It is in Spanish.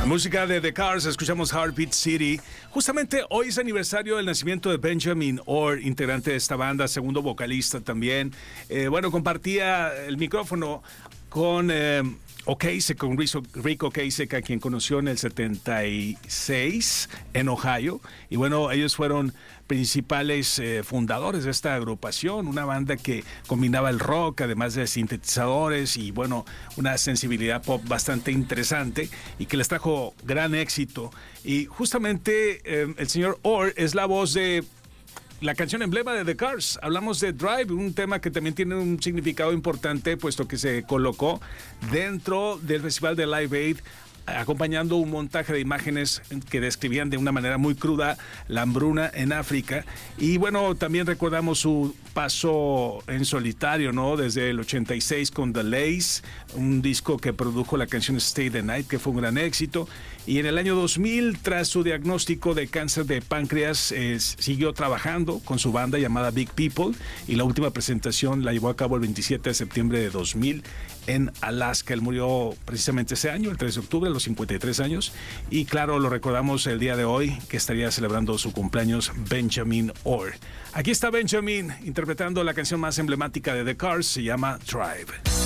Música de The Cars, escuchamos Heartbeat City. Justamente hoy es aniversario del nacimiento de Benjamin Orr, integrante de esta banda, segundo vocalista también. Compartía el micrófono con Ocasek, con Rick Ocasek, a quien conoció en el 76 en Ohio. Y bueno, ellos fueron principales fundadores de esta agrupación, una banda que combinaba el rock, además de sintetizadores y bueno, una sensibilidad pop bastante interesante y que les trajo gran éxito. Y justamente el señor Orr es la voz de la canción emblema de The Cars. Hablamos de Drive, un tema que también tiene un significado importante, puesto que se colocó dentro del Festival de Live Aid, acompañando un montaje de imágenes que describían de una manera muy cruda la hambruna en África. Y bueno, también recordamos su paso en solitario, ¿no? Desde el 86 con The Lace, un disco que produjo la canción Stay the Night, que fue un gran éxito. Y en el año 2000, tras su diagnóstico de cáncer de páncreas, siguió trabajando con su banda llamada Big People, y la última presentación la llevó a cabo el 27 de septiembre de 2000 en Alaska. Él murió precisamente ese año, el 3 de octubre, a los 53 años. Y claro, lo recordamos el día de hoy, que estaría celebrando su cumpleaños Benjamin Orr. Aquí está Benjamin interpretando la canción más emblemática de The Cars, se llama Drive.